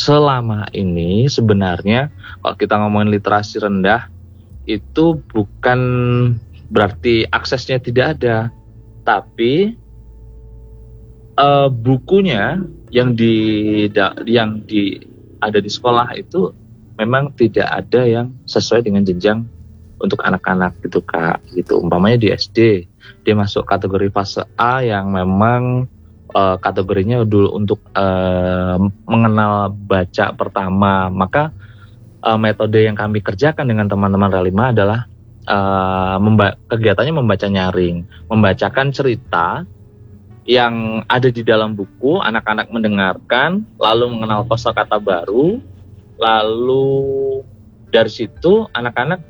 selama ini sebenarnya kalau kita ngomongin literasi rendah itu bukan berarti aksesnya tidak ada, tapi bukunya yang ada di sekolah itu memang tidak ada yang sesuai dengan jenjang untuk anak-anak gitu Kak. Gitu umpamanya di SD dia masuk kategori fase A yang memang kategorinya dulu untuk mengenal baca pertama. Maka metode yang kami kerjakan dengan teman-teman Relima adalah kegiatannya membaca nyaring, membacakan cerita yang ada di dalam buku, anak-anak mendengarkan, lalu mengenal kosakata baru, lalu dari situ anak-anak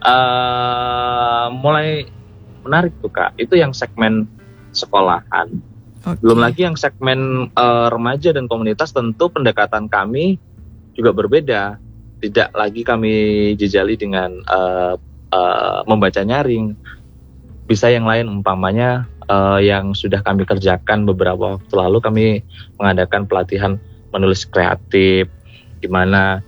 mulai menarik tuh Kak. Itu yang segmen sekolahan. Okay. Belum lagi yang segmen remaja dan komunitas, tentu pendekatan kami juga berbeda. Tidak lagi kami jejali dengan membaca nyaring. Bisa yang lain, umpamanya yang sudah kami kerjakan beberapa waktu lalu, kami mengadakan pelatihan menulis kreatif, di mana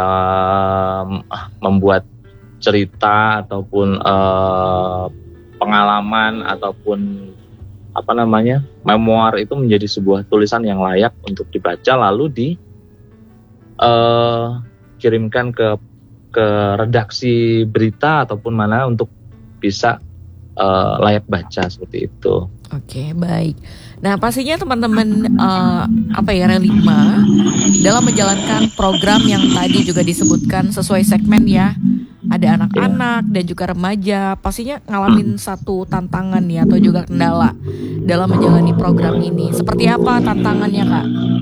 membuat cerita ataupun pengalaman ataupun memoir itu menjadi sebuah tulisan yang layak untuk dibaca, lalu dikirimkan ke redaksi berita ataupun mana untuk bisa layak baca seperti itu. Oke, baik. Nah, pastinya teman-teman Relima dalam menjalankan program yang tadi juga disebutkan sesuai segmen ya. Ada anak-anak dan juga remaja, pastinya ngalamin satu tantangan ya atau juga kendala dalam menjalani program ini. Seperti apa tantangannya, Kak?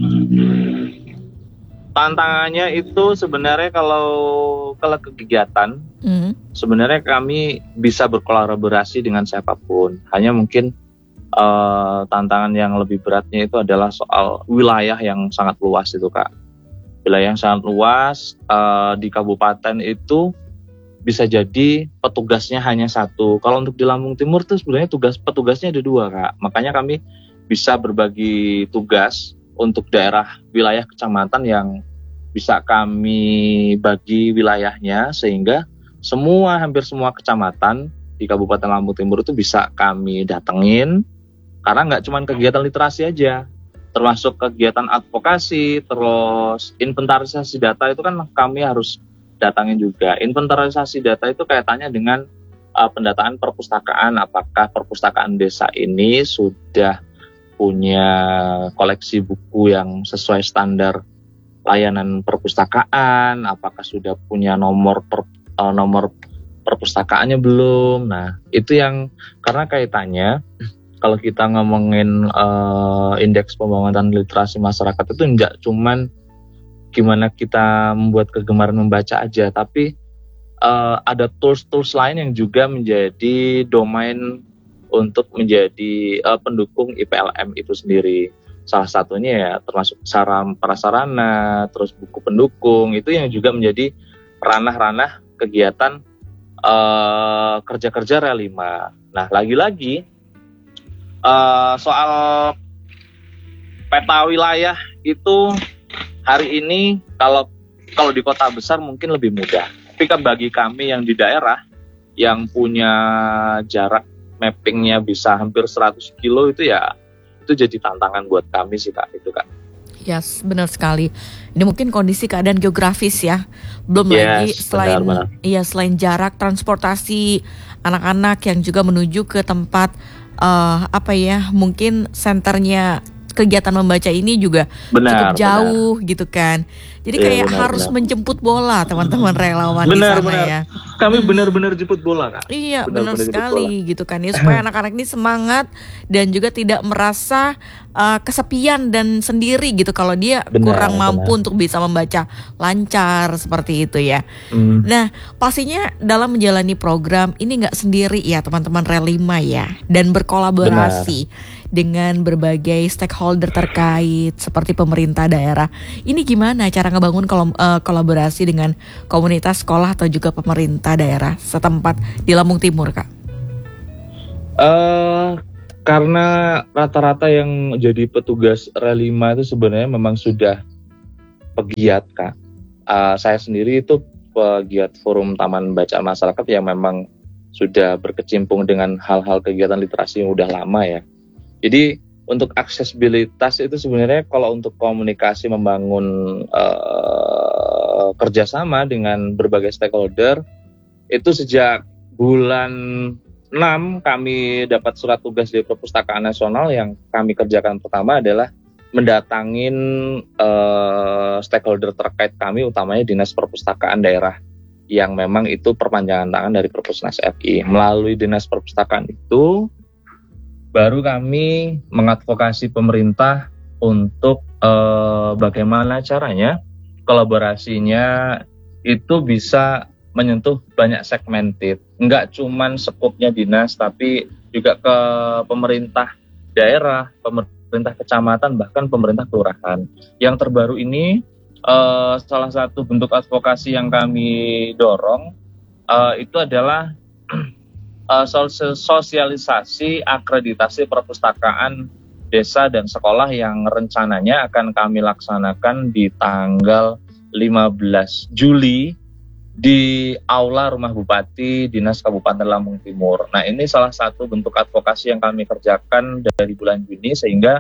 Tantangannya itu sebenarnya kalau kegiatan, sebenarnya kami bisa berkolaborasi dengan siapapun. Hanya mungkin tantangan yang lebih beratnya itu adalah soal wilayah yang sangat luas itu Kak. Wilayah yang sangat luas di kabupaten itu bisa jadi petugasnya hanya satu. Kalau untuk di Lampung Timur itu sebenarnya petugasnya ada 2 Kak. Makanya kami bisa berbagi tugas untuk daerah wilayah kecamatan yang bisa kami bagi wilayahnya, sehingga hampir semua kecamatan di Kabupaten Lampung Timur itu bisa kami datengin, karena nggak cuma kegiatan literasi aja, termasuk kegiatan advokasi, terus inventarisasi data itu kan kami harus datangin juga. Inventarisasi data itu kaitannya dengan pendataan perpustakaan, apakah perpustakaan desa ini sudah punya koleksi buku yang sesuai standar layanan perpustakaan, apakah sudah punya nomor perpustakaannya belum. Nah, itu yang karena kaitannya kalau kita ngomongin indeks pembangunan literasi masyarakat itu enggak cuman gimana kita membuat kegemaran membaca aja, tapi ada tools prasaran yang juga menjadi domain untuk menjadi pendukung IPLM itu sendiri. Salah satunya ya termasuk prasarana, terus buku pendukung, itu yang juga menjadi ranah-ranah kegiatan kerja-kerja Relima. Nah, lagi-lagi soal peta wilayah itu hari ini kalau di kota besar mungkin lebih mudah. Tapi kan bagi kami yang di daerah yang punya jarak mappingnya bisa hampir 100 kilo itu jadi tantangan buat kami sih Kak, itu Kak. Yes, benar sekali. Ini mungkin kondisi keadaan geografis ya. Belum lagi selain jarak transportasi anak-anak yang juga menuju ke tempat mungkin senternya kegiatan membaca ini juga cukup jauh gitu kan. Jadi kayak harus menjemput bola teman-teman relawan di sana ya. Kami benar-benar jemput bola Kak. Iya, benar sekali gitu kan ya, supaya anak-anak ini semangat dan juga tidak merasa kesepian dan sendiri gitu kalau dia kurang mampu untuk bisa membaca lancar seperti itu ya. Nah, pastinya dalam menjalani program ini nggak sendiri ya teman-teman Relima ya, dan berkolaborasi dengan berbagai stakeholder terkait seperti pemerintah daerah. Ini gimana cara ngebangun kolaborasi dengan komunitas sekolah atau juga pemerintah daerah setempat di Lampung Timur, Kak? Karena rata-rata yang jadi petugas Relima itu sebenarnya memang sudah pegiat, Kak. Saya sendiri itu pegiat Forum Taman Bacaan Masyarakat yang memang sudah berkecimpung dengan hal-hal kegiatan literasi yang udah lama ya. Jadi untuk aksesibilitas itu sebenarnya kalau untuk komunikasi membangun kerjasama dengan berbagai stakeholder itu sejak bulan 6 kami dapat surat tugas dari Perpustakaan Nasional. Yang kami kerjakan pertama adalah mendatangin stakeholder terkait kami, utamanya Dinas Perpustakaan Daerah yang memang itu perpanjangan tangan dari Perpusnas RI. Melalui Dinas Perpustakaan itu baru kami mengadvokasi pemerintah untuk bagaimana caranya kolaborasinya itu bisa menyentuh banyak segmented. Enggak cuman sekupnya dinas, tapi juga ke pemerintah daerah, pemerintah kecamatan, bahkan pemerintah kelurahan. Yang terbaru ini salah satu bentuk advokasi yang kami dorong itu adalah sosialisasi akreditasi perpustakaan desa dan sekolah yang rencananya akan kami laksanakan di tanggal 15 Juli di Aula Rumah Bupati Dinas Kabupaten Lampung Timur. Nah, ini salah satu bentuk advokasi yang kami kerjakan dari bulan Juni sehingga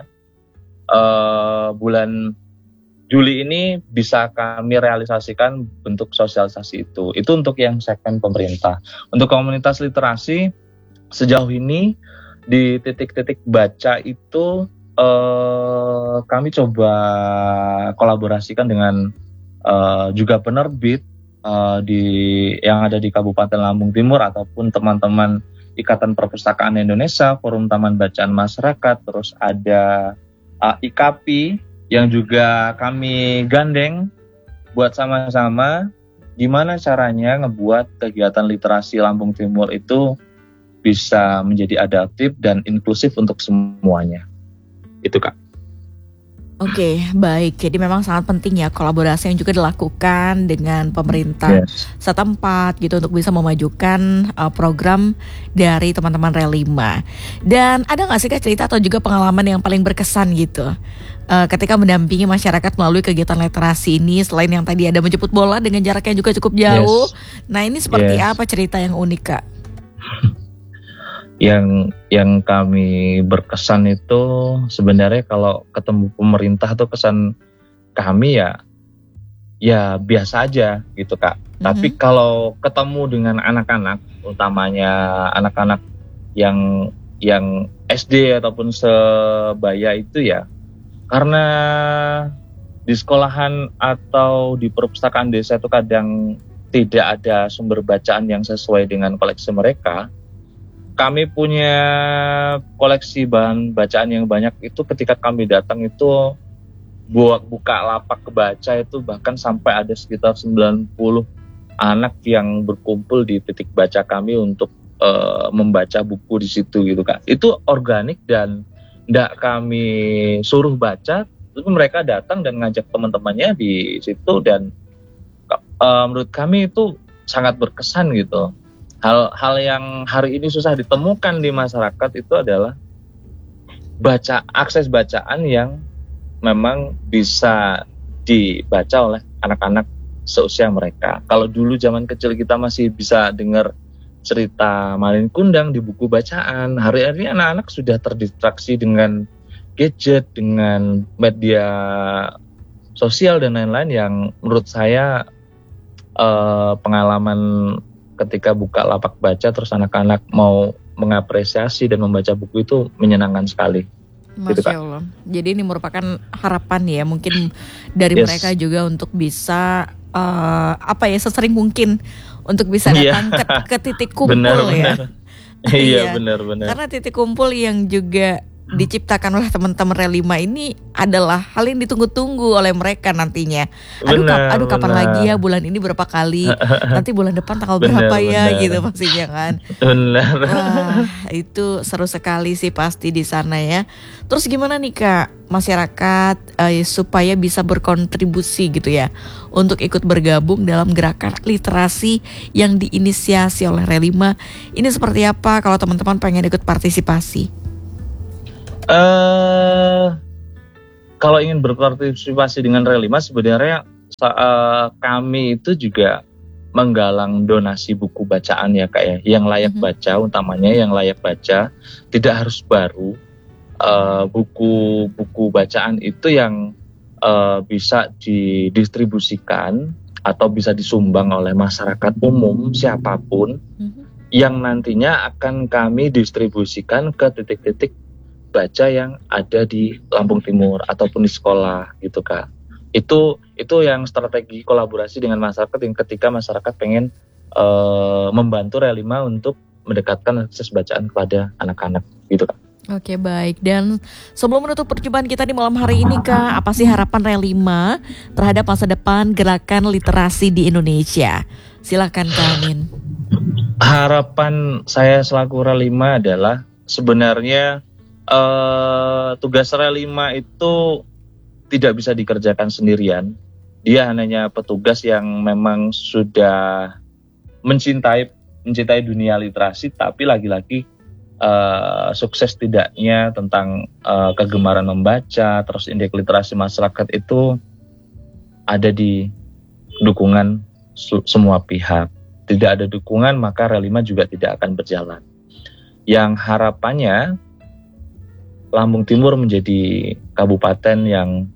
bulan Juli ini bisa kami realisasikan bentuk sosialisasi itu. Itu untuk yang segmen pemerintah. Untuk komunitas literasi sejauh ini di titik-titik baca itu kami coba kolaborasikan dengan juga penerbit yang ada di Kabupaten Lampung Timur ataupun teman-teman Ikatan Perpustakaan Indonesia, Forum Taman Bacaan Masyarakat, terus ada IKAPI yang juga kami gandeng buat sama-sama gimana caranya ngebuat kegiatan literasi Lampung Timur itu bisa menjadi adaptif dan inklusif untuk semuanya. Itu, Kak. Oke, baik. Jadi memang sangat penting ya kolaborasi yang juga dilakukan dengan pemerintah setempat gitu untuk bisa memajukan program dari teman-teman Relima. Dan ada nggak sih Kak cerita atau juga pengalaman yang paling berkesan gitu ketika mendampingi masyarakat melalui kegiatan literasi ini, selain yang tadi ada menjemput bola dengan jarak yang juga cukup jauh. Nah, ini seperti apa cerita yang unik, Kak? Yang kami berkesan itu sebenarnya kalau ketemu pemerintah tuh kesan kami ya biasa aja gitu, Kak. Tapi kalau ketemu dengan anak-anak, utamanya anak-anak yang SD ataupun sebaya itu ya, karena di sekolahan atau di perpustakaan desa itu kadang tidak ada sumber bacaan yang sesuai dengan koleksi mereka. Kami punya koleksi bahan bacaan yang banyak itu ketika kami datang itu buka lapak kebaca itu bahkan sampai ada sekitar 90 anak yang berkumpul di titik baca kami untuk membaca buku di situ gitu, Kak. Itu organik dan tidak kami suruh baca, tapi mereka datang dan ngajak teman-temannya di situ dan menurut kami itu sangat berkesan gitu. Hal yang hari ini susah ditemukan di masyarakat itu adalah akses bacaan yang memang bisa dibaca oleh anak-anak seusia mereka. Kalau dulu zaman kecil kita masih bisa dengar cerita Malin Kundang di buku bacaan, hari-hari anak-anak sudah terdistraksi dengan gadget, dengan media sosial dan lain-lain yang menurut saya pengalaman ketika buka lapak baca terus anak-anak mau mengapresiasi dan membaca buku itu menyenangkan sekali. Masya Allah. Jadi ini merupakan harapan ya mungkin dari mereka juga untuk bisa sesering mungkin untuk bisa datang ke titik kumpul. Benar. Iya benar. Karena titik kumpul yang juga diciptakan oleh teman-teman Relima ini adalah hal yang ditunggu-tunggu oleh mereka nantinya. Aduh kapan lagi ya bulan ini berapa kali? Nanti bulan depan tanggal berapa ya gitu pastinya kan. Benar. Wah, itu seru sekali sih pasti di sana ya. Terus gimana nih Kak masyarakat supaya bisa berkontribusi gitu ya untuk ikut bergabung dalam gerakan literasi yang diinisiasi oleh Relima. Ini seperti apa kalau teman-teman pengen ikut partisipasi? Kalau ingin berpartisipasi dengan Relima sebenarnya kami itu juga menggalang donasi buku bacaan ya Kak ya, yang layak baca, utamanya yang layak baca, tidak harus baru. Buku-buku bacaan itu yang bisa didistribusikan atau bisa disumbang oleh masyarakat umum siapapun yang nantinya akan kami distribusikan ke titik-titik baca yang ada di Lampung Timur ataupun di sekolah gitu Kak. Itu yang strategi kolaborasi dengan masyarakat yang ketika masyarakat pengen membantu Relima untuk mendekatkan akses bacaan kepada anak-anak gitu Kak. Oke, baik. Dan sebelum menutup perjumpaan kita di malam hari ini Kak, apa sih harapan Relima terhadap masa depan gerakan literasi di Indonesia? Silakan Kak Amin. Harapan saya selaku Relima adalah sebenarnya tugas Relima itu tidak bisa dikerjakan sendirian. Dia hanya petugas yang memang sudah mencintai dunia literasi, tapi lagi-lagi sukses tidaknya tentang kegemaran membaca, terus indeks literasi masyarakat itu ada di dukungan semua pihak. Tidak ada dukungan maka Relima juga tidak akan berjalan. Yang harapannya Lampung Timur menjadi kabupaten yang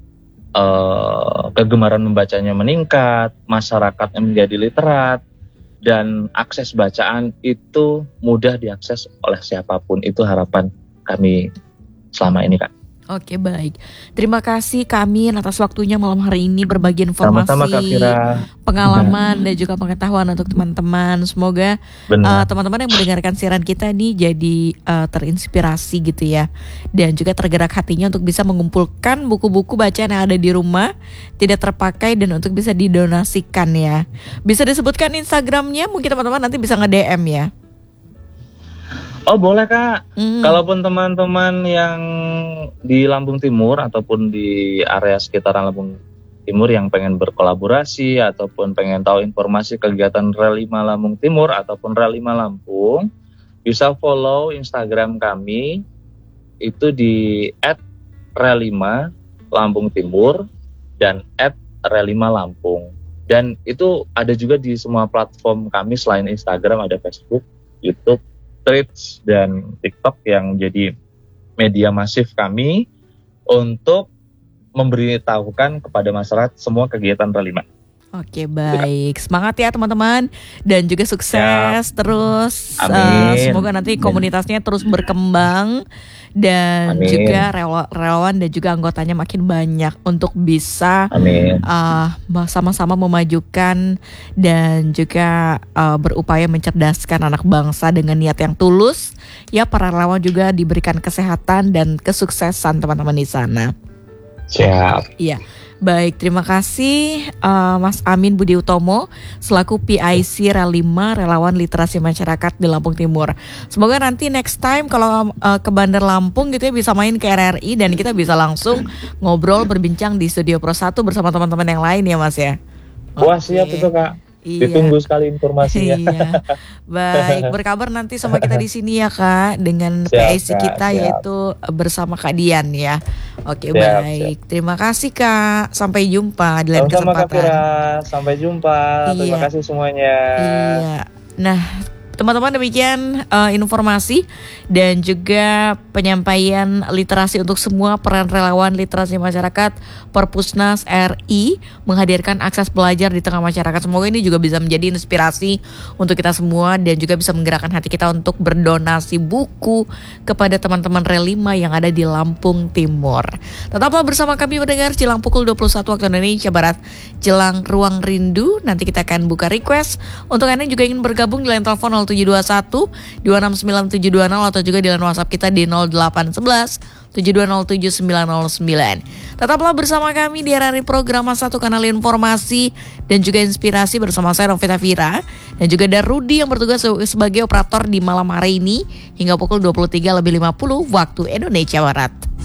kegemaran membacanya meningkat, masyarakatnya menjadi literat, dan akses bacaan itu mudah diakses oleh siapapun. Itu harapan kami selama ini Kak. Oke, baik. Terima kasih Kak Amin atas waktunya malam hari ini berbagi informasi, sama-sama, Kak Fira. Pengalaman dan juga pengetahuan untuk teman-teman. Semoga teman-teman yang mendengarkan siaran kita ini jadi terinspirasi gitu ya, dan juga tergerak hatinya untuk bisa mengumpulkan buku-buku bacaan yang ada di rumah tidak terpakai dan untuk bisa didonasikan ya. Bisa disebutkan Instagramnya, mungkin teman-teman nanti bisa nge-DM ya. Oh boleh Kak, kalaupun teman-teman yang di Lampung Timur ataupun di area sekitaran Lampung Timur yang pengen berkolaborasi ataupun pengen tahu informasi kegiatan Relima Lampung Timur ataupun Relima Lampung, bisa follow Instagram kami itu di @relima Lampung Timur dan @relima Lampung. Dan itu ada juga di semua platform kami selain Instagram, ada Facebook, YouTube, Threads, dan TikTok yang jadi media masif kami untuk memberitahukan kepada masyarakat semua kegiatan Relima. Oke, baik. Semangat ya teman-teman, dan juga sukses terus. Semoga nanti komunitasnya terus berkembang dan juga relawan dan juga anggotanya makin banyak untuk bisa sama-sama memajukan dan juga berupaya mencerdaskan anak bangsa dengan niat yang tulus. Ya, para relawan juga diberikan kesehatan dan kesuksesan teman-teman di sana. Siap. Iya. Baik, terima kasih Mas Amin Budi Utomo selaku PIC Relima, relawan literasi masyarakat di Lampung Timur. Semoga nanti next time kalau ke Bandar Lampung gitu ya bisa main ke RRI dan kita bisa langsung ngobrol berbincang di Studio Pro 1 bersama teman-teman yang lain ya Mas ya. Wah, siap itu Kak. Iya. Ditunggu sekali informasinya. Iya. Baik, berkabar nanti sama kita di sini ya Kak, dengan PIC kita yaitu bersama Kak Dian ya. Oke, baik. Terima kasih Kak. Sampai jumpa di lain kesempatan. Kak Fira. Sampai jumpa. Terima kasih semuanya. Iya. Nah, teman-teman, demikian informasi dan juga penyampaian literasi untuk semua peran relawan literasi masyarakat Perpusnas RI menghadirkan akses belajar di tengah masyarakat. Semoga ini juga bisa menjadi inspirasi untuk kita semua dan juga bisa menggerakkan hati kita untuk berdonasi buku kepada teman-teman Relima yang ada di Lampung Timur. Tetaplah bersama kami mendengar jelang pukul 21 waktu Indonesia Barat, jelang Ruang Rindu. Nanti kita akan buka request untuk Anda juga ingin bergabung di line telepon 0721 269 720 atau juga di line WhatsApp kita di 0811 7207 909. Tetaplah bersama kami di RRI Program 1, kanal informasi dan juga inspirasi bersama saya Novita Fira dan juga ada Rudy yang bertugas sebagai operator di malam hari ini hingga pukul 23:50 waktu Indonesia Barat.